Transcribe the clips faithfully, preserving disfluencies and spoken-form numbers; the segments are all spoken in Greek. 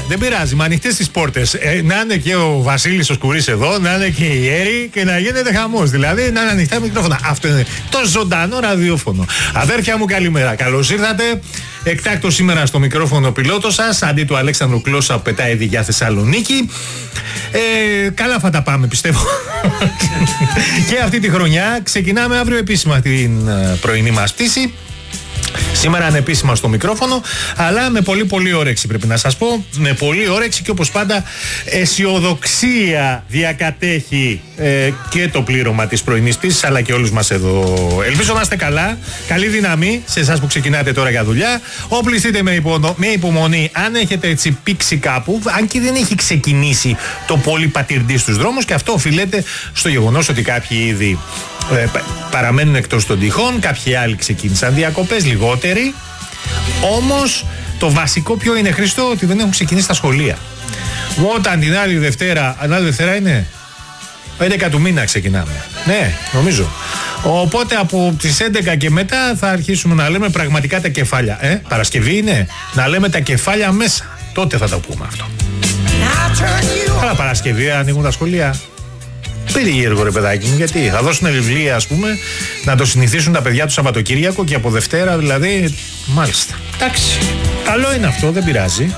δεν πειράζει, με ανοιχτές τις πόρτες. Ε, να είναι και ο Βασίλης ο Σκουρής εδώ, να είναι και η Έρη και να γίνεται χαμός. Δηλαδή να είναι ανοιχτά μικρόφωνα. Αυτό είναι το ζωντανό ραδιόφωνο. Αδέρφια μου, καλημέρα. Καλώς ήρθατε. Εκτάκτο σήμερα στο μικρόφωνο πιλότο σας, αντί του Αλέξανδρου Κλώσσα που πετάει ήδη για Θεσσαλονίκη. Ε, καλά θα τα πάμε, πιστεύω. Και αυτή τη χρονιά ξεκινάμε αύριο επίσημα την πρωινή μας πτήση. Σήμερα ανεπίσημα στο μικρόφωνο, αλλά με πολύ πολύ όρεξη, πρέπει να σας πω. Με πολύ όρεξη και όπως πάντα αισιοδοξία διακατέχει ε, και το πλήρωμα της πρωινής πτήσης, αλλά και όλους μας εδώ. Ελπίζω να είστε καλά, καλή δύναμη σε εσάς που ξεκινάτε τώρα για δουλειά. Όπλιστείτε με, υπο, με υπομονή αν έχετε έτσι πήξει κάπου, αν και δεν έχει ξεκινήσει το πολύ πατυρντή στους δρόμους, και αυτό οφείλεται στο γεγονός ότι κάποιοι ήδη Ε, παραμένουν εκτός των τυχών, κάποιοι άλλοι ξεκίνησαν διακοπές, λιγότεροι. Όμως το βασικό ποιο είναι, Χρήστο? Ότι δεν έχουν ξεκινήσει τα σχολεία. Όταν την άλλη Δευτέρα, αν άλλη Δευτέρα είναι έντεκα του μήνα ξεκινάμε. Ναι, νομίζω. Οπότε από τις έντεκα και μετά θα αρχίσουμε να λέμε πραγματικά τα κεφάλια. Ε, Παρασκευή είναι, να λέμε τα κεφάλια μέσα. Τότε θα το πούμε αυτό. Αλλά Παρασκευή ανοίγουν τα σχολεία. Περίεργο, ρε παιδάκι μου, γιατί θα δώσουν βιβλία, ας πούμε, να το συνηθίσουν τα παιδιά του Σαββατοκύριακο και από Δευτέρα, δηλαδή. Μάλιστα. Εντάξει. Καλό είναι αυτό, δεν πειράζει.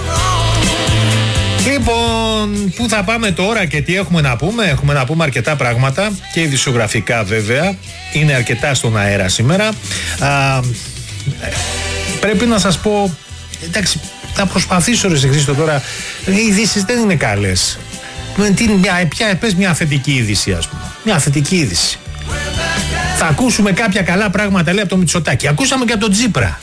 Λοιπόν, πού θα πάμε τώρα και τι έχουμε να πούμε? Έχουμε να πούμε αρκετά πράγματα και ειδησιογραφικά βέβαια. Είναι αρκετά στον αέρα σήμερα. Α, πρέπει να σας πω, εντάξει, θα προσπαθήσω, ρε Χρήστο, τώρα. Οι ειδήσεις δεν είναι καλές. Τι, μια, πια, πες μια θετική είδηση, ας πούμε. Μια θετική είδηση. Θα ακούσουμε κάποια καλά πράγματα, λέει, από το Μητσοτάκη. Ακούσαμε και από τον Τσίπρα.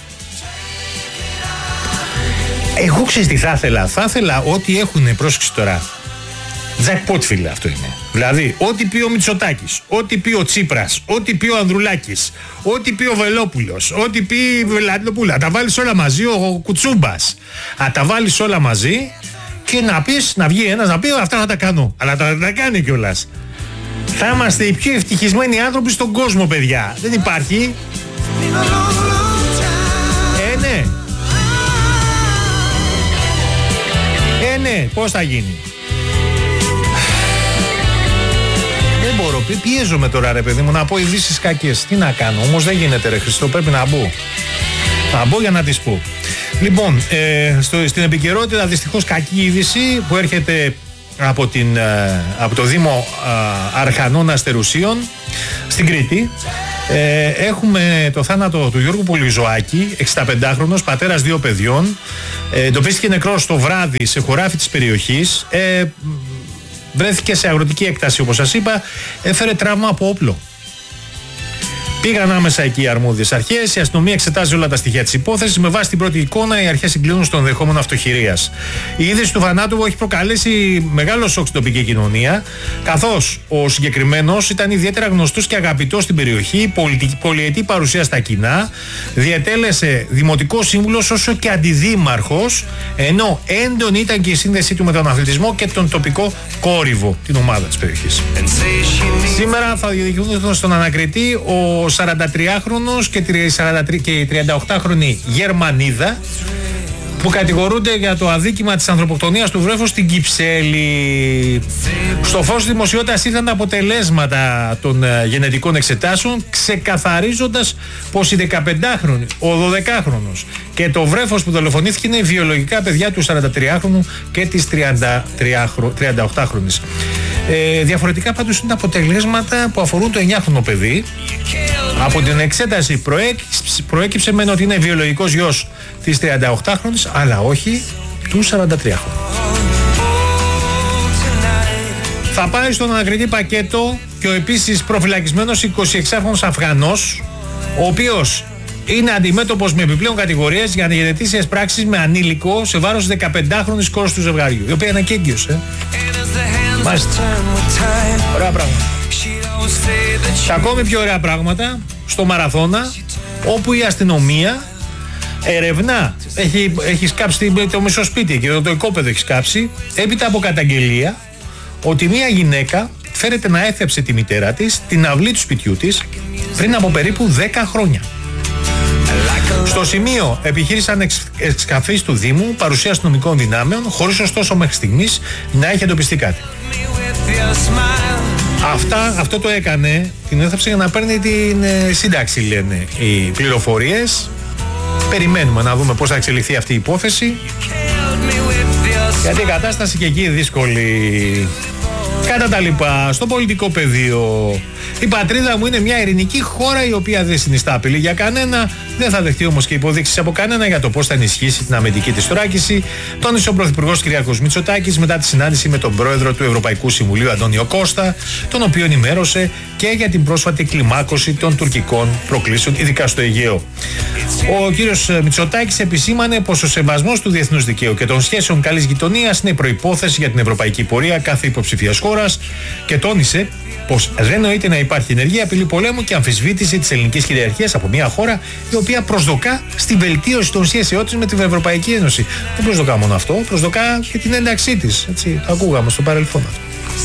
Εγώ ξέρεις τι θα ήθελα? Θα ήθελα ό,τι έχουν, πρόσεξε τώρα. Jackpot, φίλε, αυτό είναι. Δηλαδή, ό,τι πει ο Μητσοτάκης, ό,τι πει ο Τσίπρας, ό,τι πει ο Ανδρουλάκης, ό,τι πει ο Βελόπουλος, ό,τι πει η Βελαντοπούλα. Τα βάλεις όλα μαζί, ο Κουτσούμπας. Α, τα βάλεις όλα μαζί. Και να πεις, να βγει ένας να πει αυτά θα τα κάνω. Αλλά τα, τα κάνει κιόλας. Θα είμαστε οι πιο ευτυχισμένοι άνθρωποι στον κόσμο, παιδιά. Δεν υπάρχει. Ε, ναι. Ε, ναι. Πώς θα γίνει? Δεν μπορώ. Πιέζομαι τώρα, ρε παιδί μου, να πω ειδήσεις κακές. Τι να κάνω? Όμως δεν γίνεται, ρε Χριστό. Πρέπει να μπω. Να μπω για να τις πω. Λοιπόν, ε, στο, στην επικαιρότητα δυστυχώς κακή είδηση που έρχεται από, την, ε, από το Δήμο ε, Αρχανών Αστερουσίων στην Κρήτη. Ε, έχουμε το θάνατο του Γιώργου Πολυζωάκη, εξηνταπεντάχρονος, πατέρας δύο παιδιών. Ε, εντοπίστηκε νεκρός το βράδυ σε χωράφι της περιοχής. Ε, βρέθηκε σε αγροτική έκταση, όπως σας είπα. Έφερε τραύμα από όπλο. Πήγαν άμεσα εκεί οι αρμόδιες αρχές. Η αστυνομία εξετάζει όλα τα στοιχεία της υπόθεσης. Με βάση την πρώτη εικόνα, οι αρχές συγκλίνουν στον ενδεχόμενο αυτοχειρίας. Η είδηση του θανάτου έχει προκαλέσει μεγάλο σοκ στην τοπική κοινωνία, καθώς ο συγκεκριμένος ήταν ιδιαίτερα γνωστός και αγαπητός στην περιοχή, πολυετή παρουσία στα κοινά, διετέλεσε δημοτικό σύμβουλος όσο και αντιδήμαρχος, ενώ έντονη ήταν και η σύνδεσή του με τον αθλητισμό και τον τοπικό κόρυβο, την ομάδα της περιοχής. Σήμερα θα διοικηθούν στον ανακριτή ο σαραντατριάχρονος και η τριανταοκτάχρονη Γερμανίδα, που κατηγορούνται για το αδίκημα της ανθρωποκτονίας του βρέφους στην Κυψέλη. Στο φως δημοσιότητας ήρθαν τα αποτελέσματα των γενετικών εξετάσεων, ξεκαθαρίζοντας πως η δεκαπεντάχρονη, ο δωδεκάχρονος και το βρέφος που δολοφονήθηκε είναι βιολογικά παιδιά του σαραντατριάχρονου και της τριανταοκτάχρονης. Ε, διαφορετικά πάντως είναι τα αποτελέσματα που αφορούν το εννιάχρονο παιδί. Από την εξέταση προέκυψε, προέκυψε μεν ότι είναι βιολογικός γιος της τριανταοκτάχρονης, αλλά όχι του σαραντατριάχρονου. Θα πάει στον ανακριτή πακέτο και ο επίσης προφυλακισμένος εικοσιεξάχρονος Αφγανός, ο οποίος είναι αντιμέτωπος με επιπλέον κατηγορίες για ανεγενετήσιες πράξεις με ανήλικο σε βάρος δεκαπεντάχρονης κόρης του ζευγαριού, η οποία είναι και έγκυος, ε. Μάλιστα. Ωραία πράγματα. Και ακόμη πιο ωραία πράγματα στο Μαραθώνα, όπου η αστυνομία ερευνά, έχει, έχει σκάψει το μισό σπίτι και το, το οικόπεδο έχει σκάψει, έπειτα από καταγγελία ότι μια γυναίκα φέρεται να έθεψε τη μητέρα της στην αυλή του σπιτιού της πριν από περίπου δέκα χρόνια. Στο σημείο επιχείρησαν εξ, εξκαφής του Δήμου, παρουσία αστυνομικών δυνάμεων, χωρίς ωστόσο μέχρι στιγμής να έχει εντοπιστεί κάτι. Αυτά, αυτό το έκανε, την έθαψε για να παίρνει την ε, σύνταξη, λένε οι πληροφορίες. Περιμένουμε να δούμε πώς θα εξελιχθεί αυτή η υπόθεση, γιατί η κατάσταση και εκεί είναι δύσκολη. Κατά τα λοιπά, στο πολιτικό πεδίο, η πατρίδα μου είναι μια ειρηνική χώρα η οποία δεν συνιστά απειλή για κανένα, δεν θα δεχτεί όμως και υποδείξεις από κανένα για το πώς θα ενισχύσει την αμυντική της θωράκιση, τόνισε ο Πρωθυπουργός Κυριάκος Μητσοτάκης μετά τη συνάντηση με τον Πρόεδρο του Ευρωπαϊκού Συμβουλίου Αντώνιο Κώστα, τον οποίο ενημέρωσε και για την πρόσφατη κλιμάκωση των τουρκικών προκλήσεων, ειδικά στο Αιγαίο. Ο κύριος Μητσοτάκης επισήμανε πως ο σεβασμός του διεθνούς δικαίου και των σχέσεων καλής γειτονίας είναι προϋπόθεση για την ευρωπαϊκή πορεία κάθε υποψηφίας χώρας και τόνισε πως δεν νοείται να υπάρχει ενεργή απειλή πολέμου και αμφισβήτηση της ελληνικής κυριαρχίας από μια χώρα η οποία προσδοκά στη βελτίωση των σχέσεών της με την Ευρωπαϊκή Ένωση. Δεν προσδοκά μόνο αυτό, προσδοκά και την ένταξή της. Έτσι, το ακούγαμε στο παρελθόν αυτό.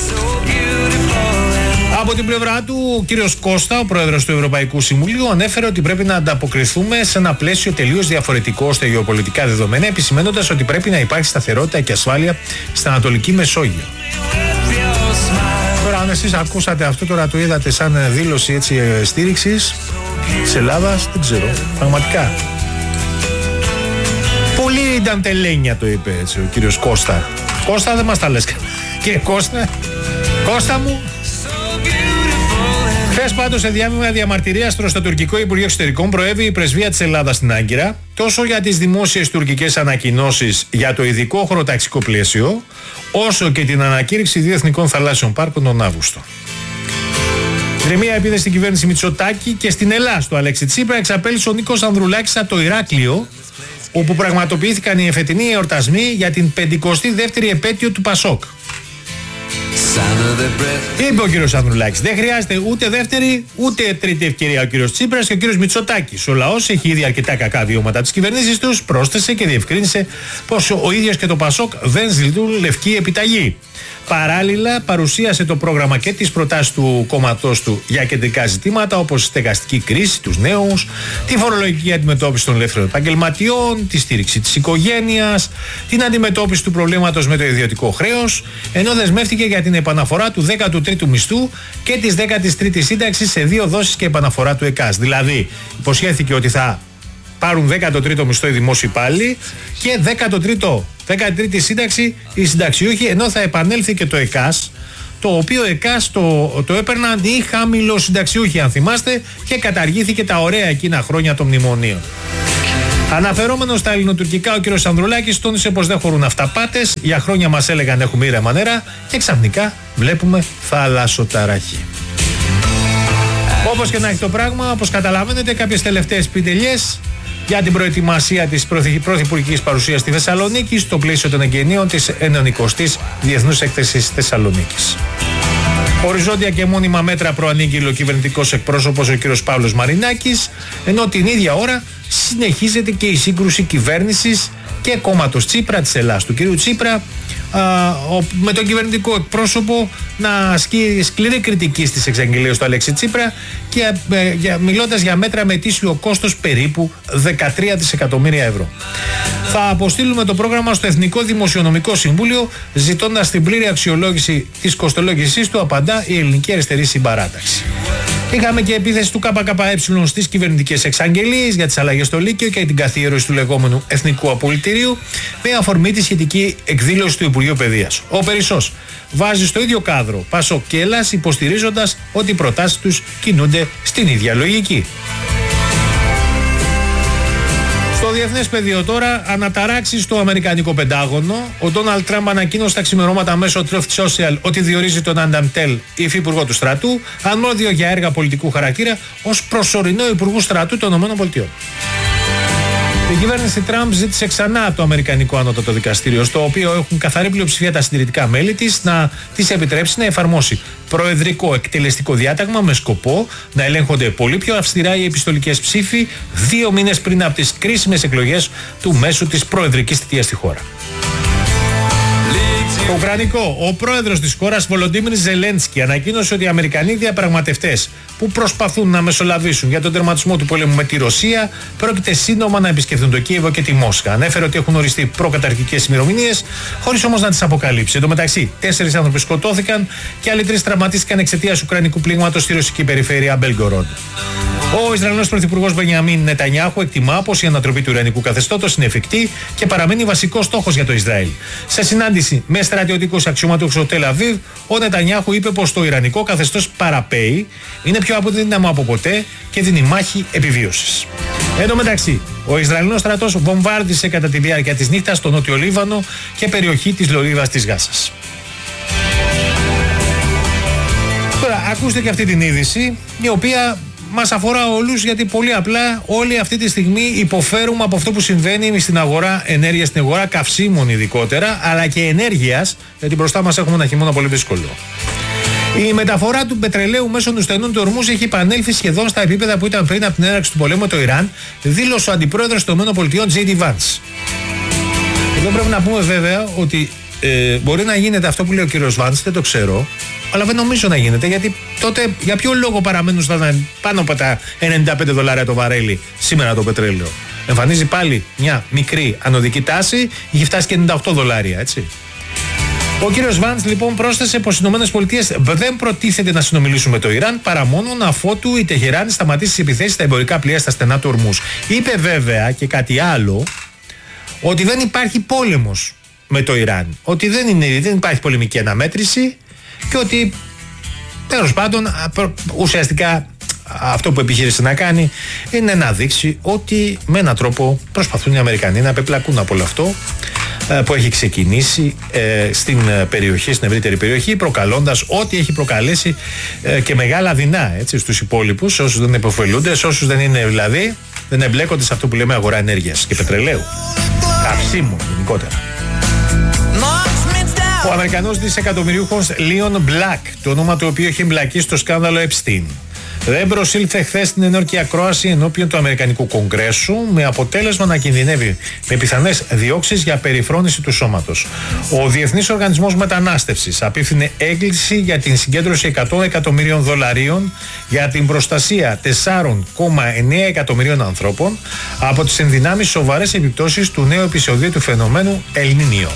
Από την πλευρά του, ο κύριος Κώστα, ο πρόεδρος του Ευρωπαϊκού Συμβουλίου, ανέφερε ότι πρέπει να ανταποκριθούμε σε ένα πλαίσιο τελείως διαφορετικό στα γεωπολιτικά δεδομένα, επισημαίνοντας ότι πρέπει να υπάρχει σταθερότητα και ασφάλεια στην Ανατολική Μεσόγειο. Τώρα, αν εσείς ακούσατε αυτό, τώρα το είδατε σαν δήλωση έτσι στήριξης της Ελλάδας, δεν ξέρω, πραγματικά. Πολύ ήταν τελένια, το είπε έτσι ο κύριος Κώστα. Κώστα, δεν μας τα λες. Κύριε Κώστα, Κώστα μου. Χθες πάντως σε διάβημα διαμαρτυρίας προς το τουρκικό Υπουργείο Εξωτερικών προέβη η πρεσβεία της Ελλάδας στην Άγκυρα, τόσο για τις δημόσιες τουρκικές ανακοινώσεις για το ειδικό χωροταξικό πλαίσιο, όσο και την ανακήρυξη δύο εθνικών θαλάσσιων πάρκων τον Αύγουστο. Γκρεμία επίδεση στην κυβέρνηση Μητσοτάκη και στην Ελλάδα του Αλέξη Τσίπρα εξαπέλυσε ο Νίκος Ανδρουλάκης από το Ηράκλειο, όπου πραγματοποιήθηκαν οι εφετινοί εορτασμοί για την πενηκοστή δεύτερη επέτειο του Πασόκ. Είπε ο κύριος Ανδρουλάκης, δεν χρειάζεται ούτε δεύτερη ούτε τρίτη ευκαιρία ο κύριος Τσίπρας και ο κύριος Μητσοτάκης. Ο λαός έχει ήδη αρκετά κακά βιώματα από τις κυβερνήσεις τους, πρόσθεσε και διευκρίνησε πως ο ίδιος και το Πασόκ δεν ζητούν λευκή επιταγή. Παράλληλα, παρουσίασε το πρόγραμμα και τις προτάσεις του κόμματός του για κεντρικά ζητήματα όπως η στεγαστική κρίση, τους νέους, τη φορολογική αντιμετώπιση των ελεύθερων επαγγελματιών, τη στήριξη της οικογένειας, την αντιμετώπιση του προβλήματος με το ιδιωτικό χρέος, ενώ δεσμεύτηκε για την επαναφορά του δέκατου τρίτου μισθού και της δέκατης τρίτης σύνταξης σε δύο δόσεις και επαναφορά του ΕΚΑΣ. Δηλαδή, υποσχέθηκε ότι θα πάρουν δέκατο τρίτο μισθό οι δημόσιοι υπάλληλοι και δέκατο τρίτο, δέκατη τρίτη σύνταξη οι συνταξιούχοι, ενώ θα επανέλθει και το ΕΚΑΣ, το οποίο ΕΚΑΣ το, το έπαιρναν οι χαμηλοσυνταξιούχοι, αν θυμάστε, και καταργήθηκε τα ωραία εκείνα χρόνια των μνημονίων. Αναφερόμενος στα ελληνοτουρκικά, ο κ. Ανδρουλάκης τόνισε πως δεν χωρούν αυταπάτες. Για χρόνια μας έλεγαν έχουμε ήρεμα νερά και ξαφνικά βλέπουμε θαλασσοταραχή. Όπως και να έχει το πράγμα, όπως καταλαβαίνετε, κάποιες τελευταίες πιτελιές για την προετοιμασία της πρωθυπουργικής παρουσίας στη Θεσσαλονίκη στο πλαίσιο των εγγενείων της ενενηκοστής Διεθνούς Έκθεσης Θεσσαλονίκης. Οριζόντια και μόνιμα μέτρα προανήγγειλε ο κυβερνητικός εκπρόσωπος ο κ. Παύλος Μαρινάκης, ενώ την ίδια ώρα συνεχίζεται και η σύγκρουση κυβέρνησης και κόμματος Τσίπρα της Ελλάδας του κ. Τσίπρα, α, ο, με τον κυβερνητικό εκπρόσωπο να ασκεί σκληρή κριτική στις εξαγγελίες του Αλέξη Τσίπρα και ε, για, μιλώντας για μέτρα με ετήσιο κόστος περίπου δεκατρία δισεκατομμύρια ευρώ. Θα αποστείλουμε το πρόγραμμα στο Εθνικό Δημοσιονομικό Συμβούλιο, ζητώντας την πλήρη αξιολόγηση της κοστολόγησής του, απαντά η Ελληνική Αριστερή Συμπαράταξη. Είχαμε και επίθεση του ΚΚΕ στις κυβερνητικές εξαγγελίες για τις αλλαγές στο Λύκειο και την καθιέρωση του λεγόμενου Εθνικού Απολυτηρίου, με αφορμή τη σχετική εκδήλωση του Υπουργείου Παιδείας. Ο Περισσός βάζει στο ίδιο κάδρο Πασόκ και Ελλάς, υποστηρίζοντας ότι οι προτάσεις τους κινούνται στην ίδια λογική. Στο διεθνές πεδίο τώρα, αναταράξει στο Αμερικανικό Πεντάγωνο. Ο Ντόναλντ Τραμπ ανακοίνωσε τα ξημερώματα μέσω Truth Social ότι διορίζει τον Άνταμ Τέλ, υφυπουργό του στρατού, αρμόδιο για έργα πολιτικού χαρακτήρα, ως προσωρινό υπουργού στρατού των ΗΠΑ. Η κυβέρνηση Τραμπ ζήτησε ξανά από το Αμερικανικό Ανώτατο Δικαστήριο, στο οποίο έχουν καθαρή πλειοψηφία τα συντηρητικά μέλη της, να της επιτρέψει να εφαρμόσει προεδρικό εκτελεστικό διάταγμα με σκοπό να ελέγχονται πολύ πιο αυστηρά οι επιστολικές ψήφοι δύο μήνες πριν από τις κρίσιμες εκλογές του μέσου της προεδρικής θητείας στη χώρα. Το ουκρανικό. Ο πρόεδρος της χώρας Βολοντίμιρ Ζελένσκι ανακοίνωσε ότι οι Αμερικανοί διαπραγματευτές που προσπαθούν να μεσολαβήσουν για τον τερματισμό του πολέμου με τη Ρωσία πρόκειται σύντομα να επισκεφθούν το Κίεβο και τη Μόσχα. Ανέφερε ότι έχουν οριστεί προκαταρκτικές ημερομηνίες, χωρίς όμως να τις αποκαλύψει. Εν τω μεταξύ, τέσσερις άνθρωποι σκοτώθηκαν και άλλοι τρεις τραυματίστηκαν εξαιτίας ουκρανικού πλήγματος στη ρωσική περιφέρεια Μπέλγκοροντ. Ο Ισραηλινός πρωθυπουργός Μπενιαμίν Νετανιάχου εκτιμά πως η ανατροπή του ιρανικού καθεστώτος είναι εφικτή και παραμένει βασικός στόχος για το Ισραήλ. Σε συνάντηση με στρατιωτικούς αξιωματούχους στο Τελ Αβίβ, ο Νετανιάχου είπε πως το ιρανικό καθεστώς παραπέει, είναι πιο αποδύναμο από ποτέ και δίνει μάχη επιβίωσης. Εν τω μεταξύ, ο Ισραηλινός στρατός βομβάρδισε κατά τη διάρκεια της νύχτας στο Νότιο Λίβανο και περιοχή της Λωρίδας της Γάζας. Τώρα, ακούστε και αυτή την είδηση, η οποία μας αφορά όλους, γιατί πολύ απλά όλοι αυτή τη στιγμή υποφέρουμε από αυτό που συμβαίνει στην αγορά ενέργειας, στην αγορά καυσίμων ειδικότερα, αλλά και ενέργειας, γιατί μπροστά μας έχουμε ένα χειμώνα πολύ δύσκολο. Η μεταφορά του πετρελαίου μέσω του στενού του Ορμούζ έχει επανέλθει σχεδόν στα επίπεδα που ήταν πριν από την έναρξη του πολέμου με το Ιράν, δήλωσε ο αντιπρόεδρος των ΗΠΑ τζέι ντι Vance. Εδώ πρέπει να πούμε βέβαια ότι ε, μπορεί να γίνεται αυτό που λέει ο κύριος Vance, δεν το ξέρω, αλλά δεν νομίζω να γίνεται, γιατί τότε για ποιο λόγο παραμένουν στα πάνω από τα ενενήντα πέντε δολάρια το βαρέλι σήμερα το πετρέλαιο. Εμφανίζει πάλι μια μικρή ανωδική τάση, είχε φτάσει και ενενήντα οκτώ δολάρια, έτσι. Ο κύριος Βαντς λοιπόν πρόσθεσε πως οι ΗΠΑ δεν προτίθεται να συνομιλήσουν με το Ιράν παρά μόνο αφότου η Τεχεράνη σταματήσει τις επιθέσεις στα εμπορικά πλοία στα στενά του Ορμούζ. Είπε βέβαια και κάτι άλλο, ότι δεν υπάρχει πόλεμος με το Ιράν, ότι δεν, είναι, δεν υπάρχει πολεμική αναμέτρηση και ότι τέλος πάντων ουσιαστικά αυτό που επιχείρησε να κάνει είναι να δείξει ότι με έναν τρόπο προσπαθούν οι Αμερικανοί να απεπλακούν από όλο αυτό που έχει ξεκινήσει ε, στην περιοχή, στην ευρύτερη περιοχή, προκαλώντας ό,τι έχει προκαλέσει ε, και μεγάλα δεινά, έτσι, στους υπόλοιπους, όσους δεν υποφελούνται, όσους δεν είναι δηλαδή, δεν εμπλέκονται σε αυτό που λέμε αγορά ενέργειας και πετρελαίου, καυσίμου γενικότερα. Ο Αμερικανός δισεκατομμυριούχος Λίον Μπλακ, το όνομα του οποίου έχει εμπλακεί στο σκάνδαλο Epstein, δεν προσήλθε χθες στην ενόρκη ακρόαση ενώπιον του Αμερικανικού Κογκρέσου, με αποτέλεσμα να κινδυνεύει με πιθανές διώξεις για περιφρόνηση του σώματος. Ο Διεθνής Οργανισμός Μετανάστευσης απίφθινε έγκληση για την συγκέντρωση εκατό εκατομμυρίων δολαρίων για την προστασία τεσσάρων κόμμα εννέα εκατομμυρίων ανθρώπων από τις ενδυνάμεις σοβαρές επιπτώσεις του νέου επεισοδίου του φαινομένου El Niño.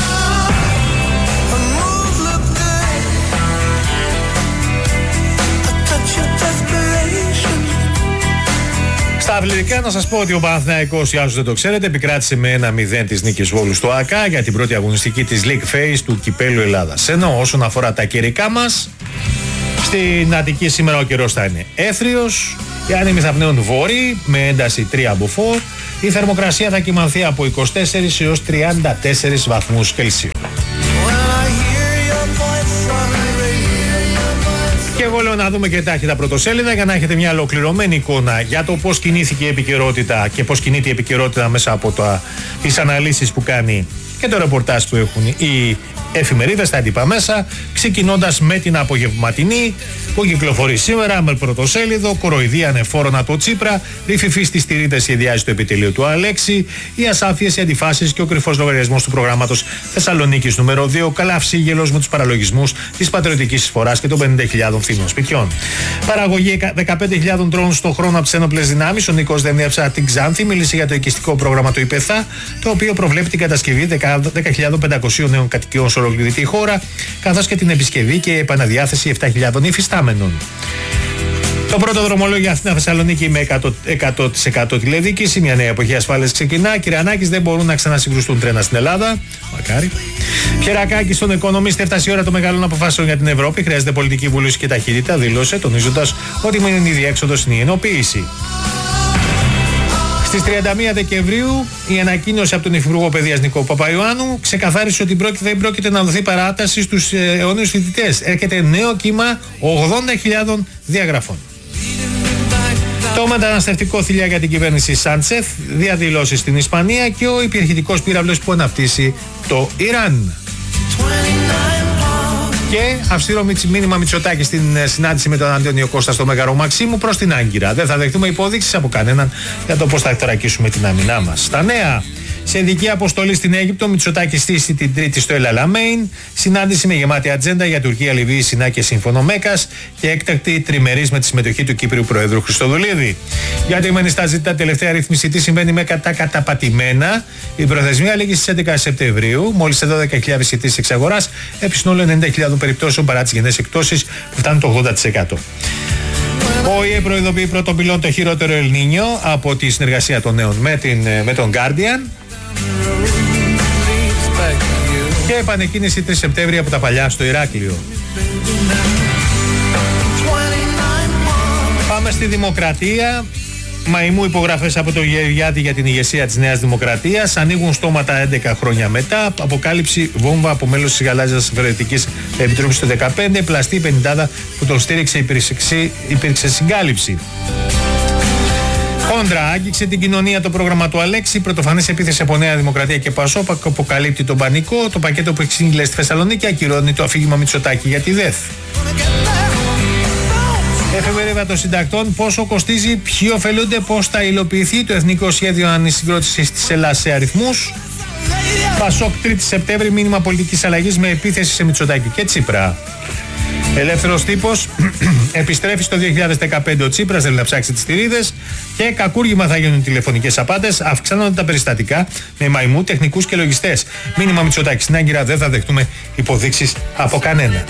Στα αθλητικά να σας πω ότι ο Παναθηναϊκός, για όσους δεν το ξέρετε, επικράτησε με ένα μηδέν της νίκης Βόλου στο ΑΚΑ για την πρώτη αγωνιστική της League Phase του Κυπέλλου Ελλάδας. Ενώ όσον αφορά τα καιρικά μας, στην Αττική σήμερα ο καιρός θα είναι έθριος, οι άνεμοι θα πνέουν βόρειοι με ένταση τρία μποφόρ, η θερμοκρασία θα κυμανθεί από είκοσι τέσσερις έως τριάντα τέσσερις βαθμούς Κελσίου. Και εγώ λέω να δούμε και τάχει τα πρωτοσέλιδα για να έχετε μια ολοκληρωμένη εικόνα για το πώς κινήθηκε η επικαιρότητα και πώς κινείται η επικαιρότητα μέσα από τα, τις αναλύσεις που κάνει και το ρεπορτάζ που έχουν οι εφημερίδες, τα έντυπα μέσα, ξεκινώντας με την απογευματινή που κυκλοφορεί σήμερα με πρωτοσέλιδο, κοροϊδία ανεφόρων από το Τσίπρα, η Φιφή στη στηρίδα σχεδιάζει το επιτελείο του Αλέξη, οι ασάφειες, οι αντιφάσεις και ο κρυφός λογαριασμός του προγράμματος Θεσσαλονίκης νούμερο δύο, καλαυσίγελος με τους παραλογισμούς της πατριωτικής εισφοράς και των πενήντα χιλιάδων φθηνών σπιτιών. Παραγωγή δεκαπέντε χιλιάδες ντρόουν στον χρόνο από τις ένοπλες δυνάμεις. Ο Νίκος Δενέψα την Ξάνθη μίλησε για το οικιστικό πρόγραμμα του ΙΠΕΘΑ, το οποίο προβλέπει την κατασκευή δέκα χιλιάδες πεντακόσιων νέων κατοικιών σε ολόκληρη τη χώρα, καθώς και την επισκευή και επαναδιάθεση επτά χιλιάδων υφιστάμενων. Το πρώτο δρομολόγιο Αθήνα-Θεσσαλονίκη με εκατό τοις εκατό τηλεδιοίκηση, μια νέα εποχή ασφάλειας ξεκινά. Κυριανάκης, δεν μπορούν να ξανασυγκρουστούν τρένα στην Ελλάδα. Μακάρι. Πιερακάκης, στον Economist, έφτασε η ώρα των μεγάλων αποφάσεων για την Ευρώπη. Χρειάζεται πολιτική βούληση και ταχύτητα, δήλωσε, τονίζοντας ότι με η διέξοδος είναι η ενοποίηση. Στις τριάντα μία Δεκεμβρίου, η ανακοίνωση από τον Υφυπουργό Παιδείας Νικό Παπαϊωάννου ξεκαθάρισε ότι δεν πρόκειται να δοθεί παράταση στους αιώνιους φοιτητές. Έρχεται νέο κύμα ογδόντα χιλιάδων διαγραφών. Το μεταναστευτικό θηλιά για την κυβέρνηση Σάντσεφ, διαδηλώσεις στην Ισπανία και ο υπερχητικός πύραυλος που αναπτύσσει το Ιράν. Και αυστηρό μήνυμα Μητσοτάκη στην συνάντηση με τον Αντώνιο Κώστα στο Μέγαρο Μαξίμου προς την Άγκυρα. Δεν θα δεχτούμε υπόδειξεις από κανέναν για το πώς θα εκταρακίσουμε την άμυνά μας. Στα νέα, Σε ειδική αποστολή στην Αίγυπτο, Μητσοτάκης στήσει την Τρίτη στο Ελαλαμέιν. Συνάντηση με γεμάτη ατζέντα για Τουρκία, Λιβύη, Σινά και Σύμφωνο Μέκας και έκτακτη τριμερής με τη συμμετοχή του Κύπριου Προέδρου Χριστοδουλίδη. Γιατί μένει στα ζητά τελευταία ρύθμιση, τι συμβαίνει με τα καταπατημένα. Η προθεσμία λήγει στις έντεκα Σεπτεμβρίου. Μόλις δώδεκα χιλιάδες αιτήσεις εξ αγοράς, επί συνόλου ενενήντα χιλιάδες περιπτώσεων παρά τις γενναίες εκτόσεις που φτάνουν το ογδόντα τοις εκατό. Ο ΙΕ προειδοποιεί πρώτον πυλών το χειρότερο Ελνίνιο από τη συνεργασία των νέων με, την, με τον Guardian. Και επανεκκίνηση τρεις Σεπτέμβρη από τα παλιά στο Ηράκλειο. Πάμε στη Δημοκρατία. Μαϊμού υπογραφές από το Γεωργιάδη για την ηγεσία της Νέας Δημοκρατίας. Ανοίγουν στόματα έντεκα χρόνια μετά. Αποκάλυψη βόμβα από μέλος της Γαλάζιας Αφαιρετικής Επιτροπής το δεκαπέντε. Πλαστή η πενηντάδα που τον στήριξε υπήρξε συγκάλυψη. Κόντρα, άγγιξε την κοινωνία το πρόγραμμα του Αλέξη. Πρωτοφανής επίθεση από Νέα Δημοκρατία και Πασόπ. Αποκαλύπτει τον πανικό. Το πακέτο που έχει σύγκλες στη Θεσσαλονίκη ακυρώνει το αφήγημα Μητσοτάκη για τη ΔΕΘ. Εφημερίδα των Συντακτών, πόσο κοστίζει, ποιοι ωφελούνται, πώς θα υλοποιηθεί το Εθνικό Σχέδιο Ανησυγκρότησης της Ελλάδας σε αριθμούς. Πασόκ Τρίτη Σεπτέμβρη, μήνυμα πολιτικής αλλαγής με επίθεση σε Μητσοτάκη και Τσίπρα. Ελεύθερος τύπος, επιστρέφει στο δύο χιλιάδες δεκαπέντε ο Τσίπρας, θέλει να ψάξει τις θηρίδες και κακούργημα θα γίνουν τηλεφωνικές απάτες, αυξάνονται τα περιστατικά με μαϊμού, τεχνικούς και λογιστές. Μήνυμα Μητσοτάκη στην Άγκυρα, δεν θα δεχτούμε υποδείξεις από κανένα.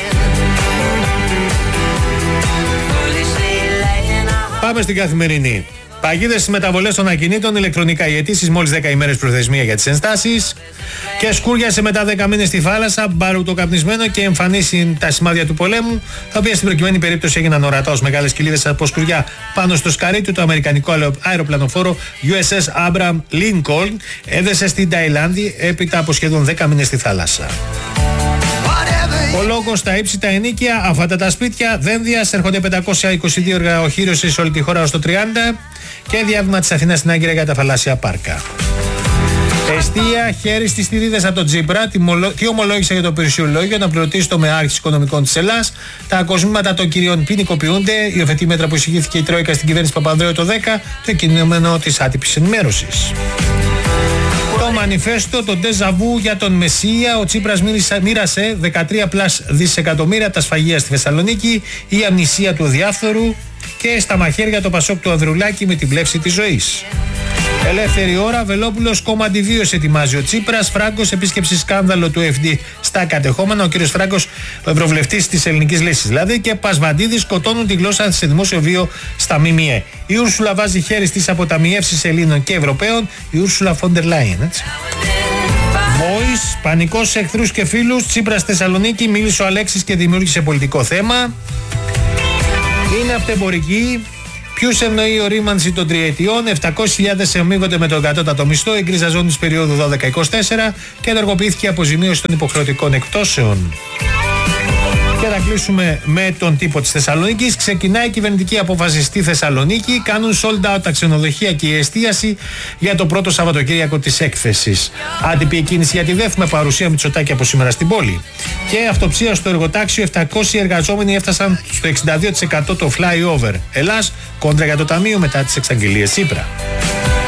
Πάμε στην Καθημερινή. Παγίδες στις μεταβολές των ακινήτων, ηλεκτρονικά οι αιτήσεις, μόλις δέκα ημέρες προθεσμία για τις ενστάσεις. Και σκούριασε μετά δέκα μήνες στη θάλασσα, μπαρουτοκαπνισμένο και εμφανίσει τα σημάδια του πολέμου, τα οποία στην προκειμένη περίπτωση έγιναν ορατά ως μεγάλες κοιλίδες από σκουριά πάνω στο σκαρί του. Το αμερικανικό αεροπλανοφόρο γιου ες ες Abraham Lincoln έδεσε στην Ταϊλάνδη έπειτα από σχεδόν δέκα μήνες στη θάλασσα. Ο λόγος στα ύψη τα ενίκια, αυτά τα σπίτια, δένδια, έρχονται πεντακόσια είκοσι δύο έργα οχύρωσης σε όλη τη χώρα ως το τριάντα και διάβημα της Αθηνάς στην Άγκυρα για τα θαλάσσια πάρκα. Εστία, χέρι στις θηρίδες από τον Τσίπρα, τι ομολόγησε για το περιουσιολόγιο να πληρωτήσει το μεάρχης οικονομικών της Ελλάδας. Τα ακοσμήματα των κυρίων ποινικοποιούνται, υιοθετεί μέτρα που εισηγήθηκε η Τρόικα στην κυβέρνηση Παπανδρέου το δέκα, το κείμενο της άτυπης ενημέρωσης. Το μανιφέστο, το ντεζαβού για τον Μεσσία, ο Τσίπρας μοίρασε δεκατρία πλας δισεκατομμύρια τα σφαγεία στη Θεσσαλονίκη, η αμνησία του διάφθορου και στα μαχαίρια το Πασόκ του Ανδρουλάκη με την πλεύση της ζωής. Ελεύθερη ώρα, Βελόπουλος, κόμμα αντιβίωση ετοιμάζει ο Τσίπρας. Φράγκος, επίσκεψη σκάνδαλο του εφ ντι στα κατεχόμενα. Ο κύριος Φράγκος, ο ευρωβουλευτής της Ελληνικής Λύσης δηλαδή, και Πασβαντίδης σκοτώνουν τη γλώσσα σε δημόσιο βίο στα ΜΜΕ. Η Ούρσουλα βάζει χέρι στις αποταμιεύσεις Ελλήνων και Ευρωπαίων. Η Ούρσουλα Φόντερ Λάιεν, έτσι. Voice, πανικός σε εχθρούς και φίλους. Τσίπρας στη Θεσσαλονίκη, μίλησε ο Αλέξης και δημιούργησε πολιτικό θέμα. Είναι αυτεμπορική. Ποιους ευνοεί η ορίμανση των τριετιών, επτακόσιες χιλιάδες αμείβονται με τον κατώτατο μισθό, η γκρίζα ζώνη της περίοδου δώδεκα είκοσι τέσσερα και ενεργοποιήθηκε η αποζημίωση των υποχρεωτικών εκτόσεων. Και θα κλείσουμε με τον τύπο της Θεσσαλονίκης. Ξεκινάει η κυβερνητική απόφαση στη Θεσσαλονίκη. Κάνουν sold out τα ξενοδοχεία και η εστίαση για το πρώτο Σαββατοκύριακο της έκθεσης. Άτυπη κίνηση για τη ΔΕΘ με παρουσία Μητσοτάκη από σήμερα στην πόλη. Και αυτοψία στο εργοτάξιο, επτακόσιοι εργαζόμενοι έφτασαν στο εξήντα δύο τοις εκατό το flyover. Ελλάς, κόντρα για το ταμείο μετά τις εξαγγελίες Τσίπρα.